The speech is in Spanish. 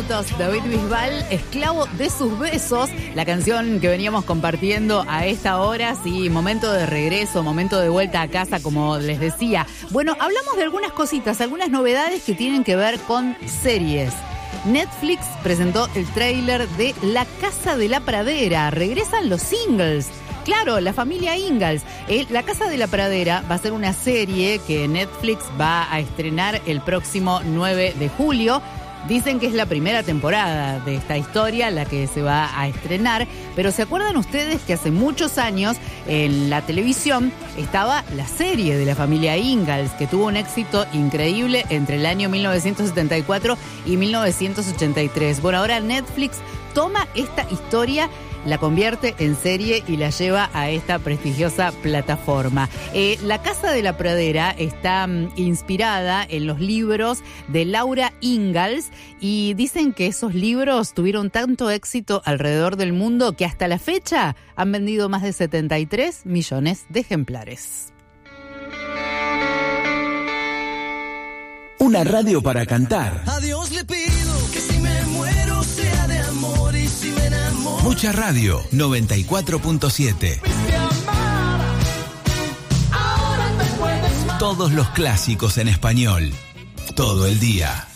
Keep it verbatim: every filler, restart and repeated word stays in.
minutos, David Bisbal, Esclavo de sus besos, la canción que veníamos compartiendo a esta hora. Sí, momento de regreso, momento de vuelta a casa, como les decía. Bueno, hablamos de algunas cositas, algunas novedades que tienen que ver con series. Netflix presentó el tráiler de La Casa de la Pradera. Regresan los Ingalls. Claro, la familia Ingalls. Eh, La Casa de la Pradera va a ser una serie que Netflix va a estrenar el próximo nueve de julio. Dicen que es la primera temporada de esta historia la que se va a estrenar, pero ¿se acuerdan ustedes que hace muchos años en la televisión estaba la serie de la familia Ingalls, que tuvo un éxito increíble entre el año mil novecientos setenta y cuatro y mil novecientos ochenta y tres? Bueno, ahora Netflix toma esta historia, la convierte en serie y la lleva a esta prestigiosa plataforma. Eh, La Casa de la Pradera está um, inspirada en los libros de Laura Ingalls y dicen que esos libros tuvieron tanto éxito alrededor del mundo que hasta la fecha han vendido más de setenta y tres millones de ejemplares. Una radio para cantar. A Dios le pido que si me muero sea de amor y si me enamoro. Mucha Radio, noventa y cuatro punto siete. Todos los clásicos en español. Todo el día.